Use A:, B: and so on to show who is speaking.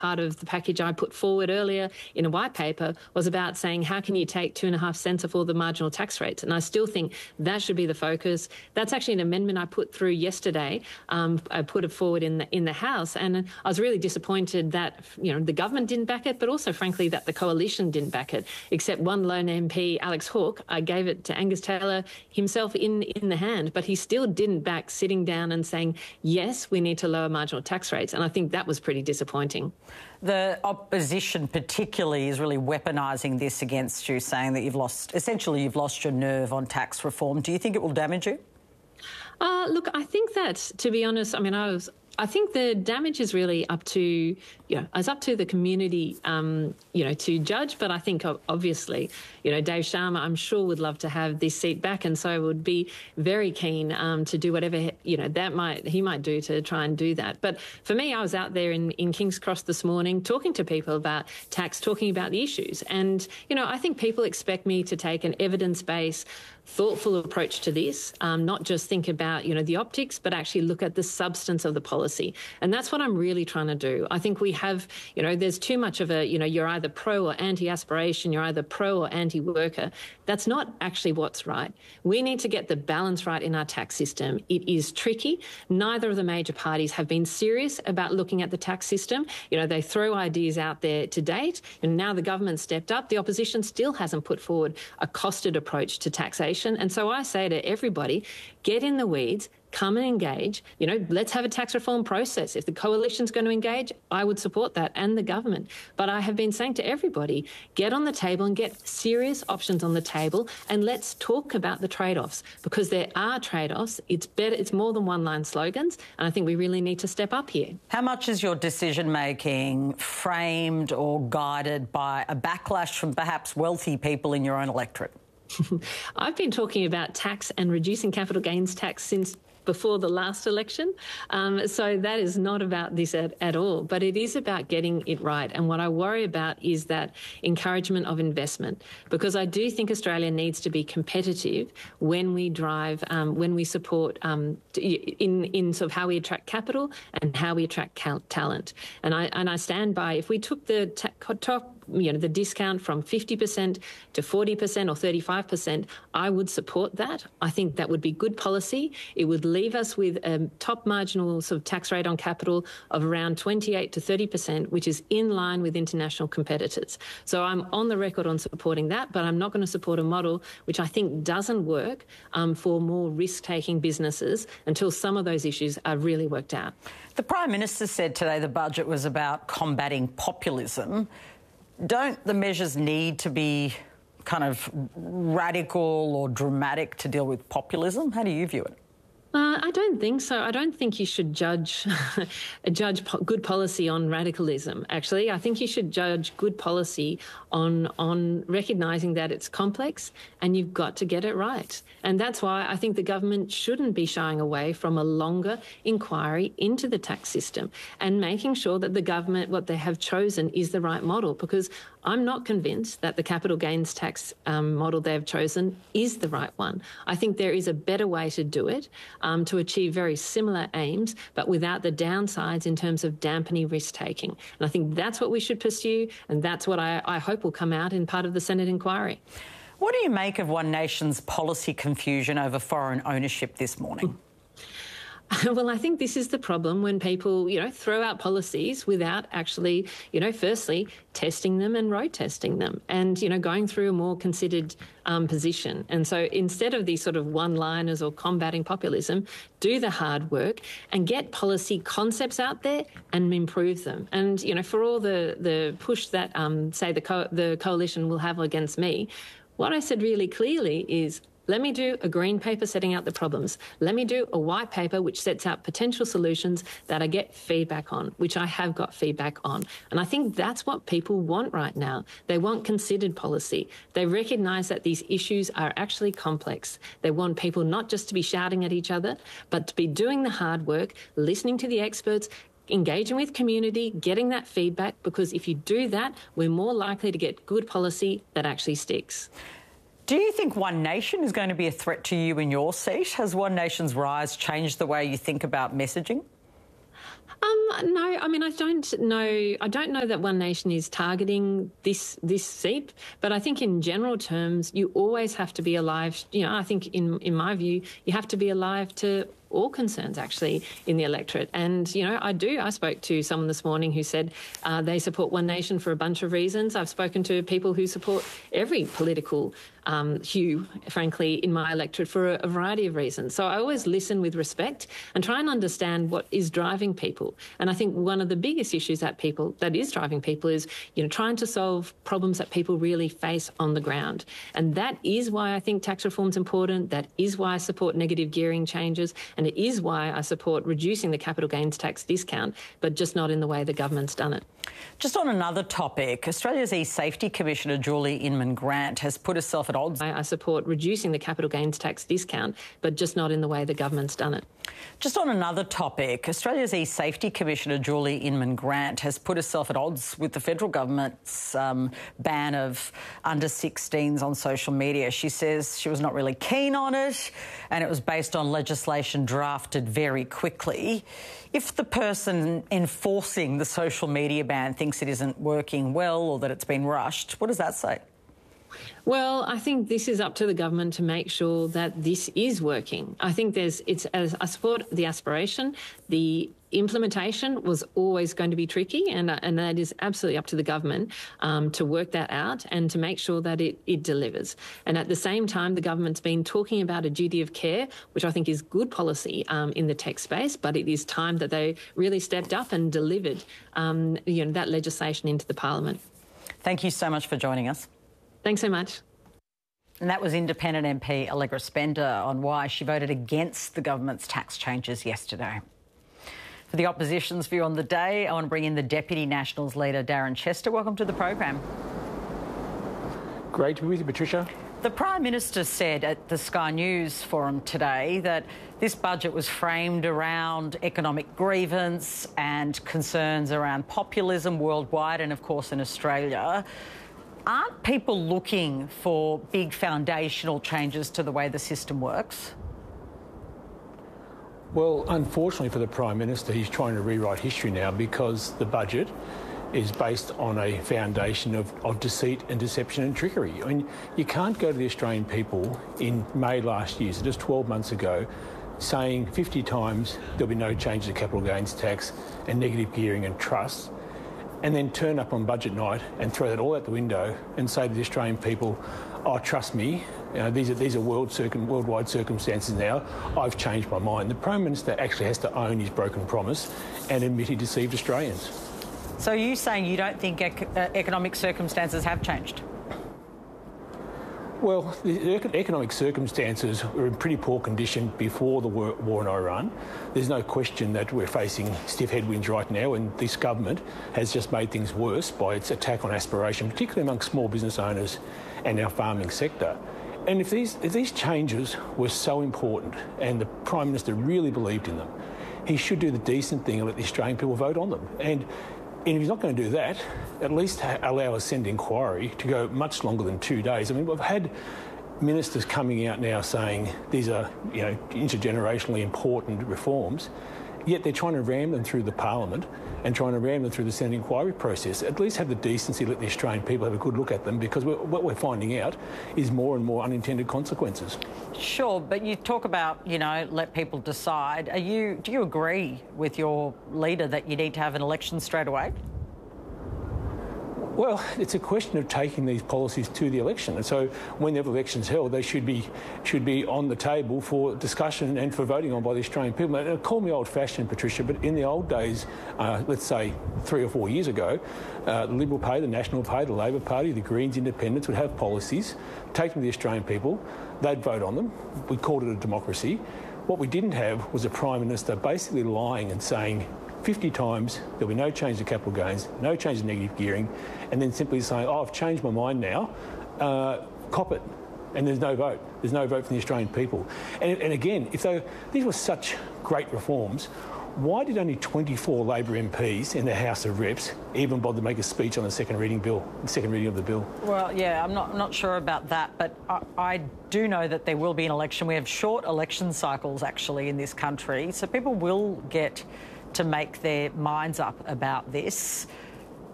A: part of the package I put forward earlier in a white paper was about saying, how can you take 2.5 cents off all the marginal tax rates? And I still think that should be the focus. That's actually an amendment I put through yesterday. I put it forward in the House, and I was really disappointed that the government didn't back it, but also, frankly, that the coalition didn't back it, except one lone MP, Alex Hawke. I gave it to Angus Taylor himself in the hand, but he still didn't back sitting down and saying, yes, we need to lower marginal tax rates. And I think that was pretty disappointing.
B: The opposition particularly is really weaponising this against you, saying that you've lost your nerve on tax reform. Do you think it will damage you?
A: Look, I think that, to be honest, I think the damage is really up to, it's up to the community, to judge. But I think obviously, Dave Sharma, I'm sure, would love to have this seat back, and so would be very keen to do whatever he might do to try and do that. But for me, I was out there in King's Cross this morning talking to people about tax, talking about the issues, and I think people expect me to take an evidence-based, thoughtful approach to this, not just think about the optics, but actually look at the substance of the policy. And that's what I'm really trying to do. I think we have, there's too much of a, you're either pro or anti-aspiration, you're either pro or anti-worker. That's not actually what's right. We need to get the balance right in our tax system. It is tricky. Neither of the major parties have been serious about looking at the tax system. They throw ideas out there to date, and now the government stepped up. The opposition still hasn't put forward a costed approach to taxation. And so I say to everybody, get in the weeds, come and engage. Let's have a tax reform process. If the coalition's going to engage, I would support that, and the government. But I have been saying to everybody, get on the table and get serious options on the table, and let's talk about the trade-offs, because there are trade-offs. It's more than one-line slogans, and I think we really need to step up here.
B: How much is your decision-making framed or guided by a backlash from perhaps wealthy people in your own electorate?
A: I've been talking about tax and reducing capital gains tax since before the last election. So that is not about this at all, but it is about getting it right. And what I worry about is that encouragement of investment, because I do think Australia needs to be competitive when we drive, when we support in sort of how we attract capital and how we attract talent. And I stand by, if we took the top, the discount from 50% to 40% or 35%, I would support that. I think that would be good policy. It would leave us with a top marginal sort of tax rate on capital of around 28 to 30%, which is in line with international competitors. So I'm on the record on supporting that, but I'm not going to support a model which I think doesn't work for more risk-taking businesses until some of those issues are really worked out.
B: The Prime Minister said today the budget was about combating populism. Don't the measures need to be kind of radical or dramatic to deal with populism? How do you view it?
A: I don't think so. I don't think you should judge good policy on radicalism, actually. I think you should judge good policy on recognising that it's complex and you've got to get it right. And that's why I think the government shouldn't be shying away from a longer inquiry into the tax system and making sure that the government, what they have chosen, is the right model, because I'm not convinced that the capital gains tax model they've chosen is the right one. I think there is a better way to do it, to achieve very similar aims, but without the downsides in terms of dampening risk-taking. And I think that's what we should pursue, and that's what I hope will come out in part of the Senate inquiry.
B: What do you make of One Nation's policy confusion over foreign ownership this morning?
A: Well, I think this is the problem when people, throw out policies without actually, firstly, testing them and road testing them and, going through a more considered position. And so instead of these sort of one-liners or combating populism, do the hard work and get policy concepts out there and improve them. And, for all the push that, say, the coalition will have against me, what I said really clearly is, let me do a green paper setting out the problems. Let me do a white paper which sets out potential solutions that I get feedback on, which I have got feedback on. And I think that's what people want right now. They want considered policy. They recognise that these issues are actually complex. They want people not just to be shouting at each other, but to be doing the hard work, listening to the experts, engaging with community, getting that feedback, because if you do that, we're more likely to get good policy that actually sticks.
B: Do you think One Nation is going to be a threat to you in your seat? Has One Nation's rise changed the way you think about messaging?
A: No, I mean, I don't know that One Nation is targeting this seat, but I think in general terms, you always have to be alive. I think in my view, you have to be alive to all concerns actually in the electorate. And, I spoke to someone this morning who said they support One Nation for a bunch of reasons. I've spoken to people who support every political hue, frankly, in my electorate for a variety of reasons. So I always listen with respect and try and understand what is driving people. And I think one of the biggest issues that is driving people is, trying to solve problems that people really face on the ground. And that is why I think tax reform is important. That is why I support negative gearing changes. And it is why I support reducing the capital gains tax discount, but just not in the way the government's done it.
B: Just on another topic, Australia's E-Safety Commissioner Julie Inman-Grant has put herself at odds.
A: I support reducing the capital gains tax discount, but just not in the way the government's done it.
B: Just on another topic, Australia's E-Safety Commissioner Julie Inman-Grant has put herself at odds with the federal government's ban of under-16s on social media. She says she was not really keen on it and it was based on legislation drafted very quickly. If the person enforcing the social media ban thinks it isn't working well or that it's been rushed, what does that say?
A: Well, I think this is up to the government to make sure that this is working. I think I support the aspiration. The implementation was always going to be tricky, and that is absolutely up to the government to work that out and to make sure that it delivers. And at the same time, the government's been talking about a duty of care, which I think is good policy in the tech space, but it is time that they really stepped up and delivered that legislation into the parliament.
B: Thank you so much for joining us.
A: Thanks so much.
B: And that was Independent MP Allegra Spender on why she voted against the government's tax changes yesterday. For the opposition's view on the day, I want to bring in the Deputy Nationals leader, Darren Chester. Welcome to the program.
C: Great to be with you, Patricia.
B: The Prime Minister said at the Sky News forum today that this budget was framed around economic grievance and concerns around populism worldwide and, of course, in Australia. Aren't people looking for big foundational changes to the way the system works?
C: Well, unfortunately for the Prime Minister, he's trying to rewrite history now because the budget is based on a foundation of deceit and deception and trickery. I mean, you can't go to the Australian people in May last year, so just 12 months ago, saying 50 times there'll be no change to capital gains tax and negative gearing and trusts, and then turn up on budget night and throw that all out the window and say to the Australian people, oh, trust me, these are worldwide circumstances now. I've changed my mind. The Prime Minister actually has to own his broken promise and admit he deceived Australians.
B: So are you saying you don't think economic circumstances have changed?
C: Well, the economic circumstances were in pretty poor condition before the war in Iran. There's no question that we're facing stiff headwinds right now, and this government has just made things worse by its attack on aspiration, particularly among small business owners and our farming sector. And if these changes were so important and the Prime Minister really believed in them, he should do the decent thing and let the Australian people vote on them. And if he's not going to do that, at least allow a Senate inquiry to go much longer than 2 days. I mean, we've had ministers coming out now saying these are, intergenerationally important reforms, yet they're trying to ram them through the Parliament and trying to ram them through the Senate inquiry process. At least have the decency to let the Australian people have a good look at them, because what we're finding out is more and more unintended consequences.
B: Sure, but you talk about, let people decide. Do you agree with your leader that you need to have an election straight away?
C: Well, it's a question of taking these policies to the election, and so when the election's held, they should be on the table for discussion and for voting on by the Australian people. Now, call me old-fashioned, Patricia, but in the old days, let's say 3 or 4 years ago, the Liberal Party, the National Party, the Labor Party, the Greens, Independents would have policies, take them to the Australian people, they'd vote on them. We called it a democracy. What we didn't have was a Prime Minister basically lying and saying 50 times there'll be no change to capital gains, no change to negative gearing, and then simply saying, oh, I've changed my mind now, cop it. And there's no vote. There's no vote from the Australian people. And again, these were such great reforms, why did only 24 Labor MPs in the House of Reps even bother to make a speech on the second reading of the bill?
B: Well, yeah, I'm not sure about that, but I do know that there will be an election. We have short election cycles, actually, in this country, so people will get to make their minds up about this.